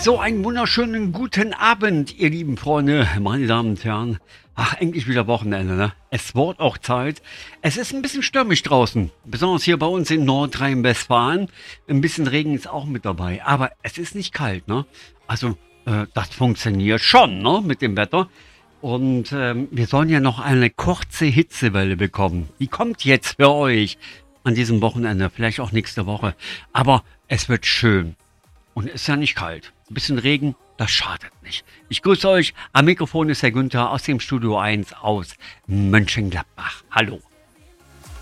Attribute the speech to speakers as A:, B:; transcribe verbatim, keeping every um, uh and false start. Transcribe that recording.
A: So einen wunderschönen guten Abend, ihr lieben Freunde, meine Damen und Herren. Ach, endlich wieder Wochenende, ne? Es wird auch Zeit. Es ist ein bisschen stürmisch draußen, besonders hier bei uns in Nordrhein-Westfalen. Ein bisschen Regen ist auch mit dabei, aber es ist nicht kalt, ne? Also, äh, das funktioniert schon, ne, mit dem Wetter. Und ähm, wir sollen ja noch eine kurze Hitzewelle bekommen. Die kommt jetzt für euch an diesem Wochenende, vielleicht auch nächste Woche. Aber es wird schön. Und es ist ja nicht kalt. Ein bisschen Regen, das schadet nicht. Ich grüße euch. Am Mikrofon ist der Günther aus dem Studio eins aus Mönchengladbach. Hallo.